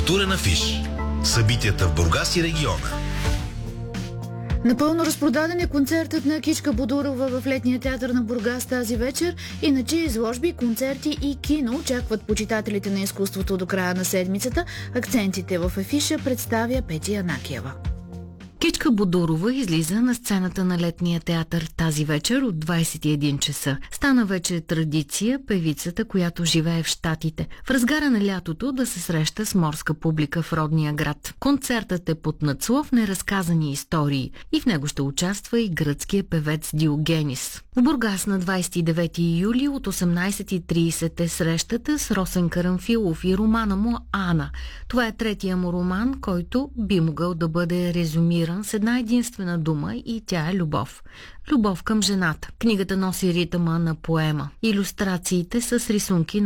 Културен афиш. Събитията в Бургас и региона. Напълно разпродаден е концертът на Кичка Бодурова в Летния театър на Бургас тази вечер. Иначе изложби, концерти и кино очакват почитателите на изкуството до края на седмицата. Акцентите в афиша представя Петя Янакиева. Кичка Бодурова излиза на сцената на Летния театър тази вечер от 21 часа. Стана вече традиция певицата, която живее в Щатите, в разгара на лятото да се среща с морска публика в родния град. Концертът е под надслов неразказани истории и в него ще участва и гръцкият певец Диогенис. В Бургас на 29 юли от 18:30 е срещата с Росен Карамфилов и романа му Ана. Това е третия му роман, който би могъл да бъде резюмиран с една единствена дума и тя е любов. Любов към жената. Книгата носи ритъма на поема. Илюстрациите с рисунки